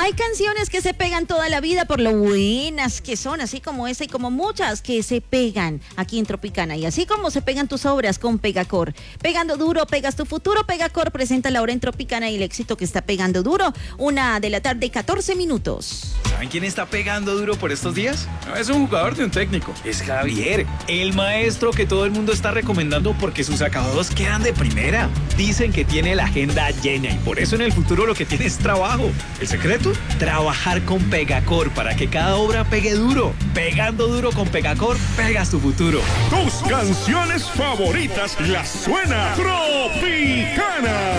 Hay canciones que se pegan toda la vida por lo buenas que son, así como esa y como muchas que se pegan aquí en Tropicana. Y así como se pegan tus obras con Pegacor. Pegando duro, pegas tu futuro. Pegacor presenta la hora en Tropicana y el éxito que está pegando duro. 1:00 14 minutos. ¿Saben quién está pegando duro por estos días? No es un jugador de un técnico, es Javier, el maestro que todo el mundo está recomendando porque sus acabados quedan de primera. Dicen que tiene la agenda llena y por eso en el futuro lo que tiene es trabajo. ¿El secreto? Trabajar con Pegacor para que cada obra pegue duro. Pegando duro con Pegacor, pegas tu futuro. Tus canciones favoritas las suena Tropicana.